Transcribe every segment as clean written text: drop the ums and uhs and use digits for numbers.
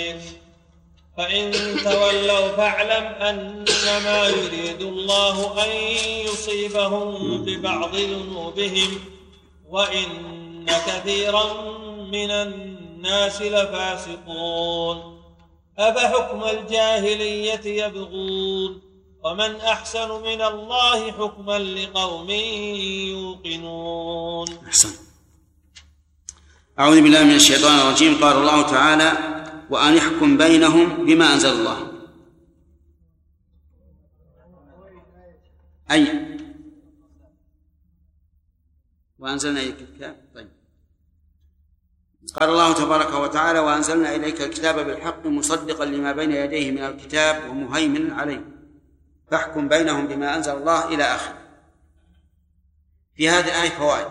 فإن تولوا فاعلم أنما يريد الله أن يصيبهم ببعض ذنوبهم وإن كثيرا من الناس لفاسقون. أفحكم الجاهلية يبغون ومن أحسن من الله حكما لقوم يوقنون. أحسن. أعوذ بالله من الشيطان الرجيم. قال الله تعالى: وأن يحكم بينهم بما أنزل الله. أي وأنزلنا إليك الكتاب. طيب، قال الله تبارك وتعالى: وأنزلنا إليك الكتاب بالحق مصدقا لما بين يديه من الكتاب ومهيمنا عليه فاحكم بينهم بما أنزل الله إلى آخره. في هذه الآية فوائد.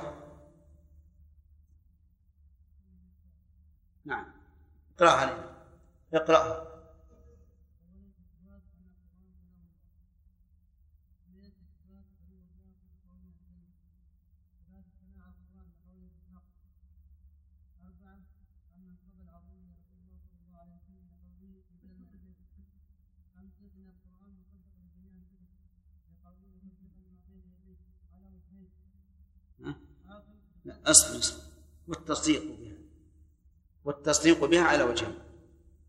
نعم، اقرأها لنا. اقرأها. أصل والتصديق بها على وجهين.